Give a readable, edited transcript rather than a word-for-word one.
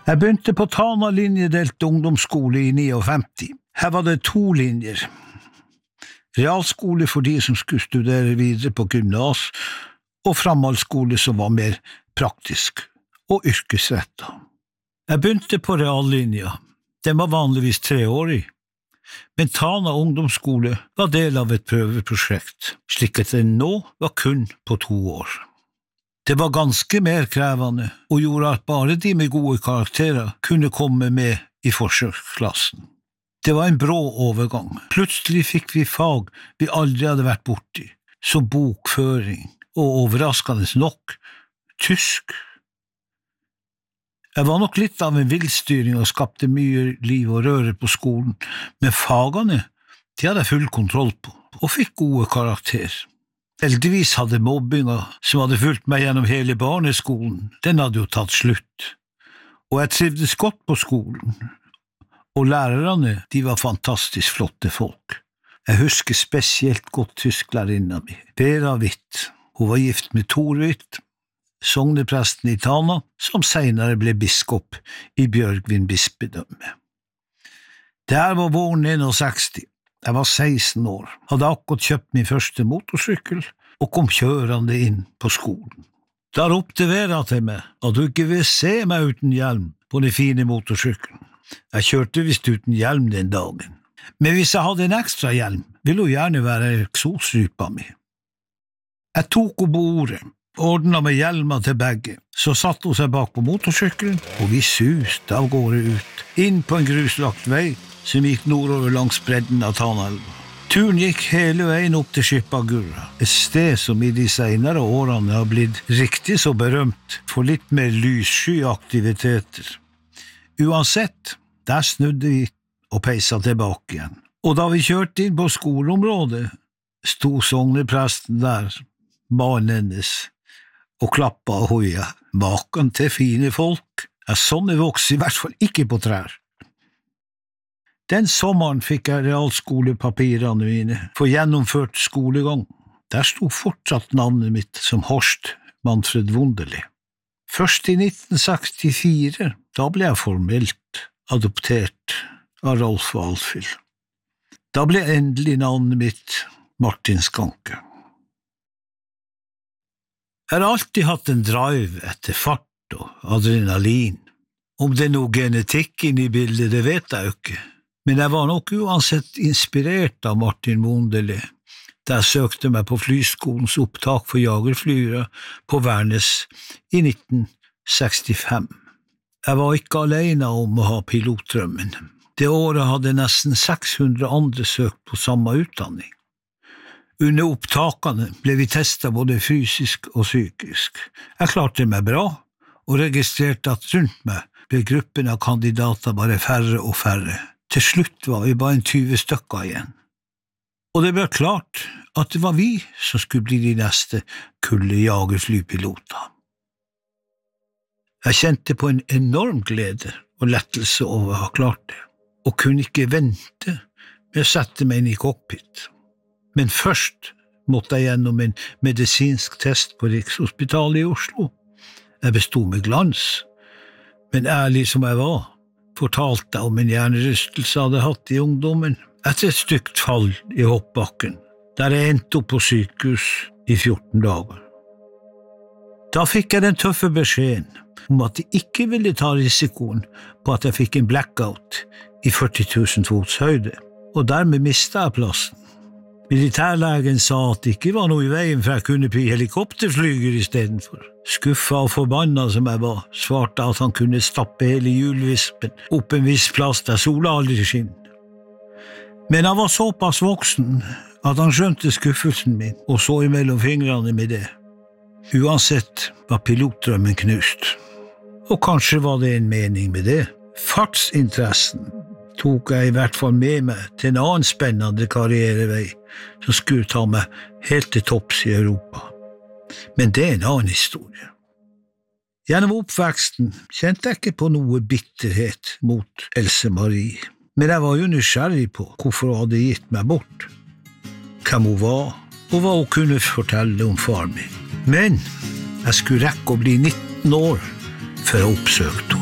Jeg begynte på Tana linjedelt ungdomsskole i 59. Her var det 2 linjer. Realskole for de som skulle studere videre på gymnas, og framhaldsskole som var mer praktisk og yrkesrettet. Jeg begynte på reallinja. Den var vanligvis 3-årig. Men Tana ungdomsskole var del av et prøveprosjekt, slik at den nå var kun på 2 år. Det var ganske mer krevende, og gjorde at bare de med gode karakterer kunne komme med i forsøksklassen. Det var en brå overgang. Plutselig fikk vi fag vi aldri hadde vært borti, som bokføring og overraskende nok, tysk. Jeg var nok litt av en villstyring og skapte mye liv og røre på skolen, men fagene, de hadde jeg full kontroll på, og fikk gode karakterer. Heldigvis hadde mobbinga, som hadde fulgt meg gjennom hele barneskolen, den hadde jo tatt slutt. Og jeg trivdes godt på skolen, og lærerne, de var fantastisk flotte folk. Jeg husker spesielt godt tysklærerinna mi, Vera Witt. Hun var gift med Tor Witt, sognepresten i Tana, som senere ble biskop i Bjørgvin bispedømme. Det her var våren 61. Jeg var 16 år, hadde akkurat kjøpt min første motorsykkel og kom kjørende inn på skolen. Da ropte Vera til meg at du ikke vil se meg uten hjelm på den fine motorsykkelen. Jeg kjørte visst uten hjelm den dagen, men hvis jeg hadde en ekstra hjelm, ville hun gjerne være eksosrypa mi. Jeg tok henne på ordet, ordnet med hjelmer til begge, så satt hun seg bak på motorsykkelen, og vi suste av gårde ut, inn på en gruslagt vei, som gikk nordover langs bredden av Tanaelva. Turen gikk hele veien opp til Skippagurra, et sted som i de senere årene har blitt riktig så berømt for litt mer lyssky aktiviteter. Uansett, der snudde vi og peisa tilbake igjen. Og da vi kjørte inn på skoleområdet, sto sognepresten der, mannen hennes, og klappa og hoia. Maken til fine folk, sånne vokser i hvert fall ikke på trær. Den sommeren fikk jeg realskolepapirene mine for gjennomført skolegang. Der sto fortsatt navnet mitt som Horst Manfred Wunderli. Først i 1964, da ble jeg formelt adoptert av Rolf Alfhild. Da ble endelig navnet mitt Martin Skanke. Jeg har alltid hatt en drive etter fart og adrenalin. Om det er noe genetikk inne i bildet, det vet jeg jo ikke. Men jeg var nok uansett inspirert av Martin Wunderli, da jeg søkte meg på flyskolens opptak for jagerflyere på Værnes i 1965. Jeg var ikke alene om å ha pilotdrømmen. Det året hadde nesten 600 andre søkt på samme utdanning. Under opptakene ble vi testet både fysisk og psykisk. Jeg klarte meg bra, og registrerte at rundt meg ble gruppen av kandidater bare færre og færre. Til slutt var vi bare 20 stykker igjen. Og det ble klart at det var vi som skulle bli de neste kulle jagerflypiloter. Jeg kjente på en enorm glede og lettelse over å ha klart det, og kunne ikke vente med å sette meg inn i cockpit. Men først måtte jeg gjennom en medisinsk test på Rikshospitalet i Oslo. Jeg bestod med glans, men ærlig som jeg var, fortalte om en hjernerystelse jeg hadde hatt i ungdommen etter et stygt fall i hoppbakken, der jeg endte opp på sykehus i 14 dager. Da fikk jeg den tøffe beskjeden om at de ikke ville ta risikoen på at jeg fikk en blackout i 40 000 fots høyde, og dermed mistet jeg plassen. Militærlegen sa at det ikke var noe i veien for jeg kunne bli helikopterflyger i stedet for. Skuffa og forbanna som jeg var, svarte at han kunne stappe hele hjulvispen opp en viss plass der sola aldri skinner. Men han var såpass voksen at han skjønte skuffelsen min og så imellom fingrene med det. Uansett var pilotdrømmen knust. Og kanskje var det en mening med det. Fartsinteressen tok jeg i hvert fall med meg til en annen spennende karrierevei som skulle ta meg helt til topps i Europa. Men det er en annen historie. Gjennom oppveksten kjente jeg ikke på noe bitterhet mot Else Marie, men jeg var jo nysgjerrig på hvorfor hun hadde gitt meg bort, hvem hun var, og hva hun kunne fortelle om far min. Men jeg skulle rekke å bli 19 år før jeg oppsøkte henne.